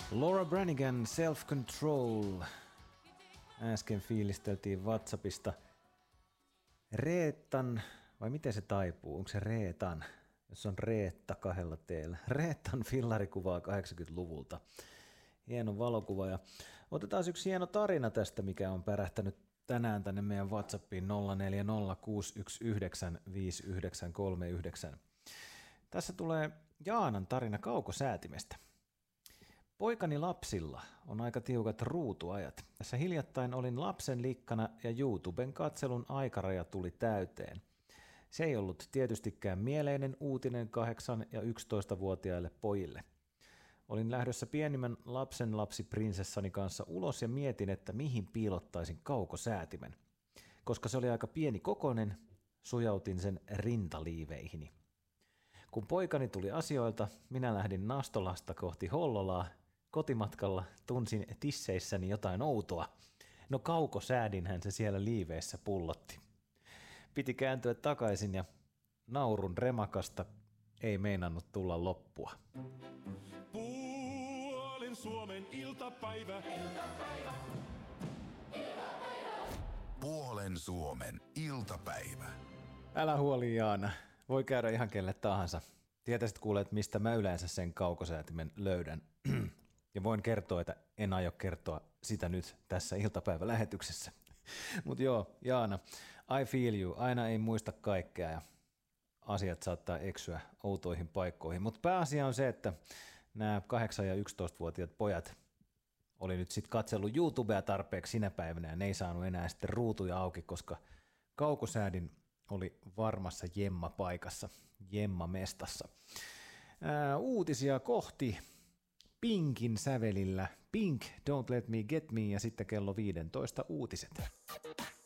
Laura Branigan, Self Control. Äsken fiilisteltiin WhatsAppista Reetan, vai miten se taipuu? Onko se Reetan? Jos on Reetta kahdella teellä. Reetan fillarikuvaa 80-luvulta. Hieno valokuva. Ja otetaan yksi hieno tarina tästä, mikä on pärähtänyt tänään tänne meidän WhatsAppiin 0406195939. Tässä tulee Jaanan tarina kaukosäätimestä. Poikani lapsilla on aika tiukat ruutuajat. Tässä hiljattain olin lapsen likkana ja YouTuben katselun aikaraja tuli täyteen. Se ei ollut tietystikään mieleinen uutinen 8- ja 11-vuotiaille pojille. Olin lähdössä pienimmän lapsen lapsiprinsessani kanssa ulos ja mietin, että mihin piilottaisin kaukosäätimen. Koska se oli aika pieni kokoinen, sujautin sen rintaliiveihini. Kun poikani tuli asioilta, minä lähdin Nastolasta kohti Hollolaa. Kotimatkalla tunsin tisseissäni jotain outoa. No kaukosäädinhän se siellä liiveissä pullotti. Piti kääntyä takaisin ja naurun remakasta ei meinannut tulla loppua. Puolen Suomen iltapäivä. Puolen Suomen iltapäivä. Älä huoli Jaana, voi käydä ihan kelle tahansa. Tietäisit kuule, että mistä mä yleensä sen kaukosäätimen löydän. Ja voin kertoa, että en aio kertoa sitä nyt tässä iltapäivälähetyksessä. Mutta joo, Jaana, I feel you. Aina ei muista kaikkea ja asiat saattaa eksyä outoihin paikkoihin. Mutta pääasia on se, että nämä 8- ja 11-vuotiaat pojat oli nyt sitten katsellut YouTubea tarpeeksi sinä päivänä ja ne ei saanut enää sitten ruutuja auki, koska kaukosäädin oli varmassa jemma-paikassa, jemma-mestassa. Uutisia kohti Pinkin sävelillä. Pink, Don't Let Me Get Me ja sitten kello 15 uutiset.